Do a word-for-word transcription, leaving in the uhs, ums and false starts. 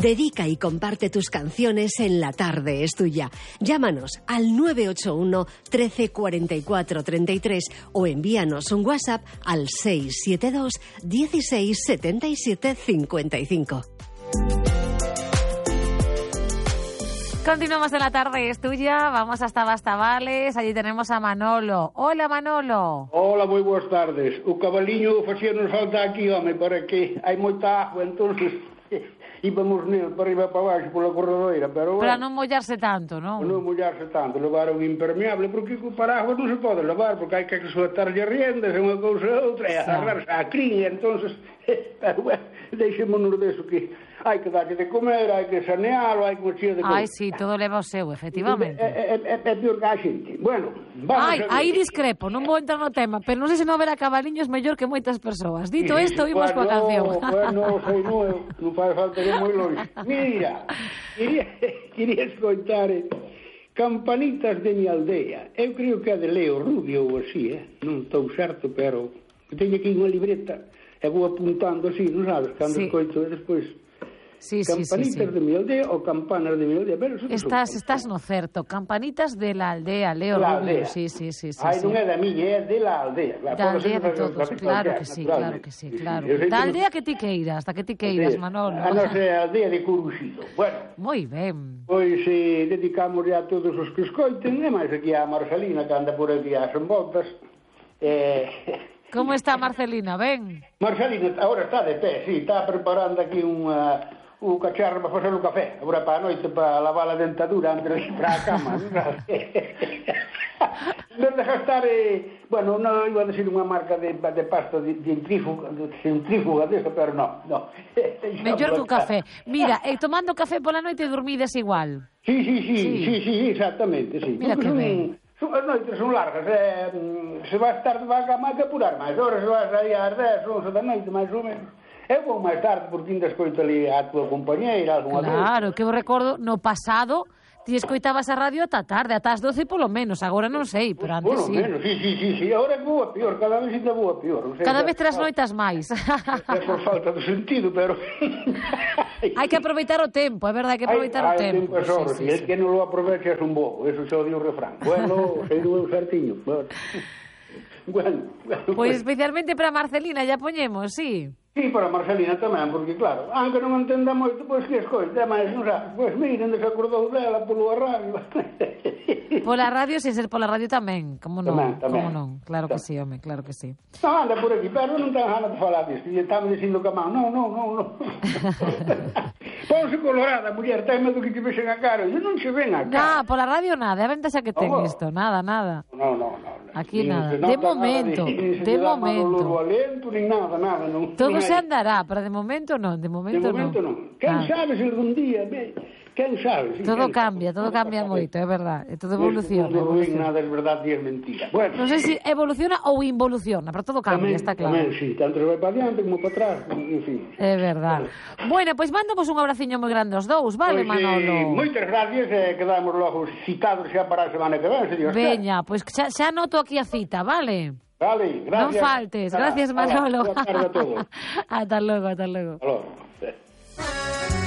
Dedica y comparte tus canciones en La Tarde es Tuya. Llámanos al nueve ocho uno, trece, cuarenta y cuatro, treinta y tres o envíanos un WhatsApp al seis siete dos, dieciséis, setenta y siete, cincuenta y cinco. Continuamos en La Tarde es Tuya, vamos hasta Bastavales, allí tenemos a Manolo. Hola, Manolo. Hola, moi boas tardes. O cabaliño facíanos falta aquí, home, para que hai moita agua, entonces íbamos nel para arriba para baixo pola corredoira, pero... Para bueno, non mollarse tanto, non? non mollarse tanto, levar un impermeable, porque o paraguas non se pode levar, porque hai que suetarlle riendas, unha cousa e outra, e agarrarse a crin, entonces, pero bueno, deixémonos deso que hai que darlle de comer, hai que sanealo, hai que mexer de comer. Ai, sí, todo leva o seu, efectivamente. É, é, é, é pior que a xente. Bueno, vamos Ai, a ver. aí discrepo, non vou entrar no tema, pero non sei se non ver a cabaliños mellor que moitas persoas. Dito isto, vimos bueno, coa canción. Bueno, sei, non, non fai falta que moi longe. Mira, quería, quería escoitar eh, Campanitas de mi aldea. Eu creo que é de Leo Rubio ou así, eh? Non estou certo, pero teño aquí unha libreta e vou apuntando así, non sabes, cando Sí. escoito e despois... Sí, sí, sí, Campanitas sí. de mi aldea ou campanas de mi aldea. Pero Estás, estás no certo. Campanitas de la aldea, Leo La Rubio. aldea. Sí, sí, sí, sí. Ai, sí. non é da miña, é de la aldea. Claro, Da pode aldea ser de da- todos, da- claro da- que sí, naturalmente. claro que sí, Sí, sí, claro. eu sei Da que- aldea que ti queiras, da que ti queiras, Manolo. A nosa é a aldea de Coruxido. Bueno, Moi ben. pois eh, dedicamos a todos os que escoiten, e máis aquí a Marcelina, que anda por aquí ás envoltas. Eh, Como está Marcelina? Ben? Marcelina agora está de pé, sí, está preparando aquí unha... o cacharro para facer o café, agora para a noite, para lavar a dentadura antes de ir para a cama, non sabes? Non de gastar, eh, bueno, non iba a decir unha marca de, de pasta de, de intrífuga, de centrífuga desa, pero non, non. Mellor que o café. Mira, e tomando café pola noite dormides igual. Sí, sí, sí, Sí. sí, sí, sí, exactamente, sí. Mira Porque que son, ben. son, as noites son largas, eh, mm, se vas tarde vas a máis que apurar máis, ahora se vas aí ás dez, once da noite, máis ou menos. Eu vou máis tarde porque ainda escoito ali a tua compañeira, algunha Claro, que eu recordo no pasado ti escoitabas a radio ata tarde, ata as doce polo menos, agora non sei, pero antes Bueno, sí. menos, sí, sí, sí, sí, ahora é boa peor, cada vez ainda boa peor. O sea, Cada xa- vez trasnoitas máis. É por falta de sentido, pero... Hai que aproveitar o tempo, é verdade, hai que aproveitar o Ai, tempo. é sorte, Sí, sí, é sí. que non lo aprovecha es un bobo, eso xa o di o refrán. Bueno, sei do eu certiño. Bueno, bueno, bueno, Pois especialmente para Marcelina, ya poñemos, sí. sí, para Marcelina tamén, porque claro, aunque non entenda moito, pois que escoite, máis, non sabes, pois miren, desacordou dela polo radio. Pola radio, sin ser pola radio tamén, como non, Tamén, tamén. como non, claro que sí, home, claro que sí. Non, anda por aquí, pero non ten ganas de falar disto, e estamos dicindo que man, non, non, non, non. Ponse colorada, muller, ten medo que te vexen a cara, e non se ven a Nah, cara. pola radio nada, é a ventaxa que ten Oh. isto, nada, nada. No, no, no. Aquí Nin nada. se De nota momento, nada nin se de lle dá momento. mano ao aliento, nin nada, nada. Non, Todo non se hai. andará, pero de momento non, de De momento, momento non. non. Quen Nada. sabe se algún día, ve, quen sabe? Si, Todo quen cambia, sabe? todo cambia moito, é verdade. E todo Neste evoluciona. mundo ruín evoluciona. nada é verdade e é mentira. Bueno, Non sei se evoluciona ou involuciona, pero todo cambia, tamén, está claro. tamén, sí, tanto se vai para diante como para atrás, en fin. É verdade. Bueno, pois mandamos un abraciño moi grande aos dous, vale, Pois, Manolo? eh, moitas gracias, e eh, quedamos logo citados xa para a semana que ven, se Dios quer. Veña, pois xa, xa anoto aquí a cita, vale? Vale, gracias. Non faltes, Hala, gracias, hala, Manolo. boa tarde a todos. Ata logo, ata logo. Hasta logo.